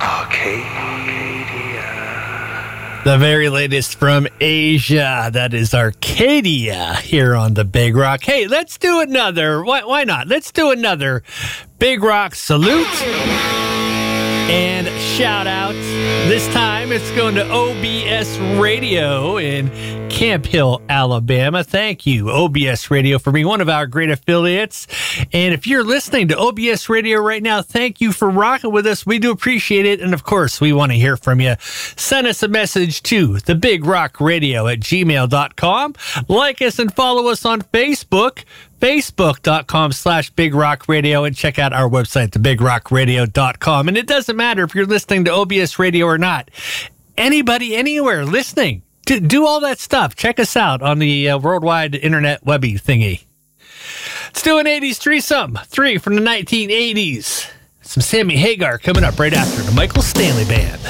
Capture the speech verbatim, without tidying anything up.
The very latest from Asia. That is Arcadia here on the Big Rock. Hey, let's do another. Why, why not? Let's do another Big Rock salute and shout out. This time it's going to O B S Radio in Camp Hill, Alabama. Thank you, O B S Radio, for being one of our great affiliates. And if you're listening to O B S Radio right now, thank you for rocking with us. We do appreciate it. And of course, we want to hear from you. Send us a message to the big rock radio at gmail dot com. Like us and follow us on Facebook. Facebook.com slash Big Rock Radio, and check out our website, the big rock radio dot com. And it doesn't matter if you're listening to O B S Radio or not. Anybody, anywhere listening, do, do all that stuff. Check us out on the uh, worldwide internet webby thingy. Let's do an eighties threesome. Three from the nineteen eighties. Some Sammy Hagar coming up right after the Michael Stanley Band.